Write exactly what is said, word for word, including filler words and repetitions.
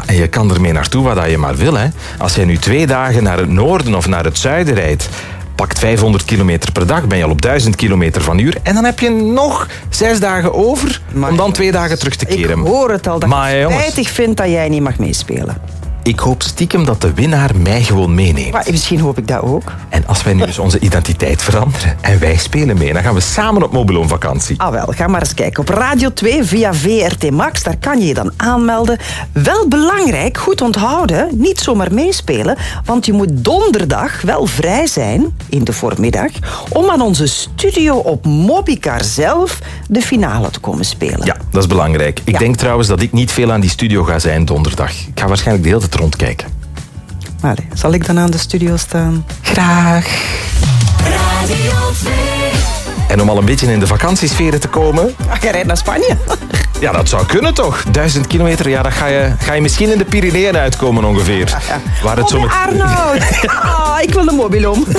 En je kan ermee naartoe wat je maar wil. Hè. Als jij nu twee dagen naar het noorden of naar het zuiden rijdt, pakt vijfhonderd kilometer per dag, ben je al op duizend kilometer van uur. En dan heb je nog zes dagen over Maar om dan twee dagen terug te keren. Ik hoor het al, dat Maar, je jongens, spijtig vindt dat jij niet mag meespelen. ik hoop stiekem dat de winnaar mij gewoon meeneemt. Maar misschien hoop ik dat ook. En als wij nu eens onze identiteit veranderen en wij spelen mee, dan gaan we samen op Mobiloom vakantie. Ah wel, ga maar eens kijken. Op Radio twee via V R T Max, daar kan je je dan aanmelden. Wel belangrijk, goed onthouden, niet zomaar meespelen, want je moet donderdag wel vrij zijn, in de voormiddag, om aan onze studio op Mobicar zelf de finale te komen spelen. Ja, dat is belangrijk. Ik Ja. denk trouwens dat ik niet veel aan die studio ga zijn donderdag. Ik ga waarschijnlijk de hele tijd rondkijken. Allee, zal ik dan aan de studio staan? Graag. Radio twee. En om al een beetje in de vakantiesferen te komen... Ach, je rijdt naar Spanje. Ja, dat zou kunnen toch? Duizend kilometer, ja, dan ga je, ga je misschien in de Pyreneeën uitkomen ongeveer. Waar het zo Oh, met... Arnoud! Ah, ik wil de Mobiloom.